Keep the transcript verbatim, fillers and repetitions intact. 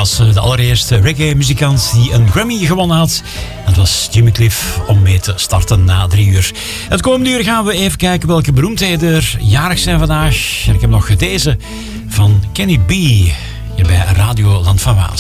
was de allereerste reggae-muzikant die een Grammy gewonnen had. Dat was Jimmy Cliff, om mee te starten na drie uur. Het komende uur gaan we even kijken welke beroemdheden er jarig zijn vandaag. En ik heb nog deze van Kenny B, hier bij Radio Land van Waas.